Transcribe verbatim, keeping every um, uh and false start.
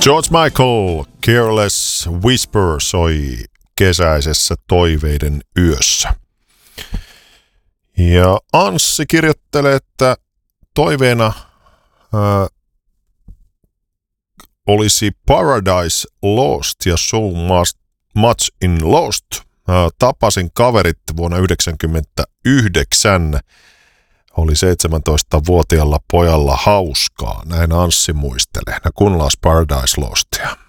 George Michael, Careless Whisper soi kesäisessä toiveiden yössä. Ja Anssi kirjoittelee, että toiveena ää, olisi Paradise Lost ja So Much in Lost. Ää, tapasin kaverit vuonna yhdeksänkymmentäyhdeksän. Oli seitsemäntoistavuotiaalla pojalla hauskaa. Näin Anssi muistelee. No kuunnellaan Paradise Lostia.